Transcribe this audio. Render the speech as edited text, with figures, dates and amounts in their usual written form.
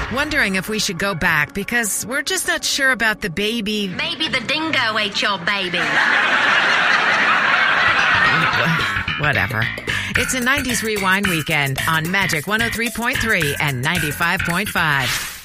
Wondering if we should go back because we're just not sure about the baby. Maybe the dingo ate your baby. Whatever. It's a 90s Rewind weekend on Magic 103.3 and 95.5.